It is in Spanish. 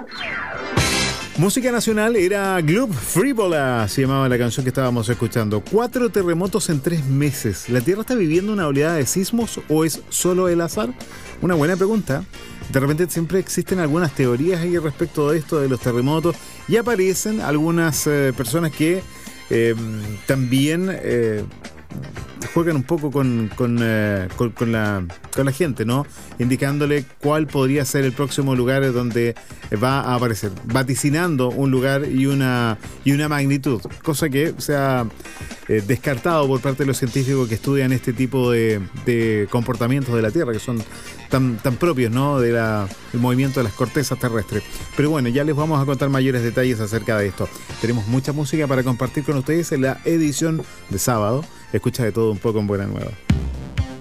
Música nacional era Gloop Frívola, se llamaba la canción que estábamos escuchando. 4 terremotos en 3 meses. ¿La Tierra está viviendo una oleada de sismos o es solo el azar? Una buena pregunta. De repente siempre existen algunas teorías ahí respecto de esto de los terremotos y aparecen algunas personas que también juegan un poco con la gente, ¿no? Indicándole cuál podría ser el próximo lugar donde va a aparecer, vaticinando un lugar y una magnitud, cosa que se ha descartado por parte de los científicos que estudian este tipo de comportamientos de la Tierra, que son tan propios, ¿no? del movimiento de las cortezas terrestres. Pero bueno, ya les vamos a contar mayores detalles acerca de esto. Tenemos mucha música para compartir con ustedes en la edición de sábado. Escucha de todo un poco en Buena Nueva.